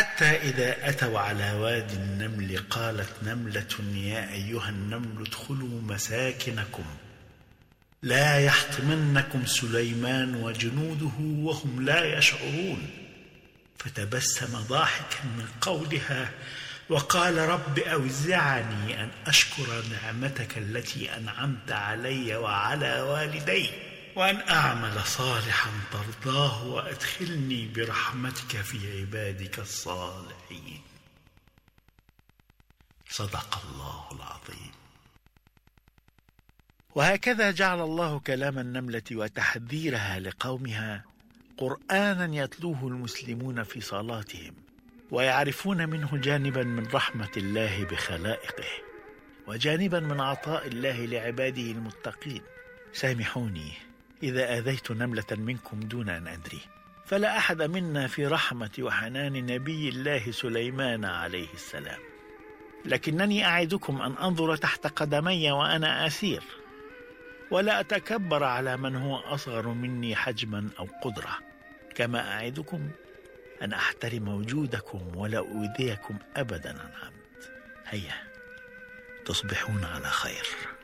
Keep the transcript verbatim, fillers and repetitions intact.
حتى إذا أتوا على واد النمل قالت نملة يا أيها النمل ادخلوا مساكنكم لا يحطمنكم سليمان وجنوده وهم لا يشعرون، فتبسم ضاحكا من قولها وقال رب أوزعني أن أشكر نعمتك التي أنعمت علي وعلى والدي وأن أعمل صالحا ترضاه وأدخلني برحمتك في عبادك الصالحين. صدق الله العظيم. وهكذا جعل الله كلام النملة وتحذيرها لقومها قرآنا يتلوه المسلمون في صلاتهم، ويعرفون منه جانبا من رحمة الله بخلائقه وجانبا من عطاء الله لعباده المتقين. سامحوني إذا آذيت نملة منكم دون أن أدري، فلا أحد منا في رحمة وحنان نبي الله سليمان عليه السلام، لكنني أعدكم أن أنظر تحت قدمي وأنا أسير، ولا أتكبر على من هو أصغر مني حجما أو قدرة، كما أعدكم أن أحترم وجودكم ولا أؤذيكم أبدا عن عمد. هيا تصبحون على خير.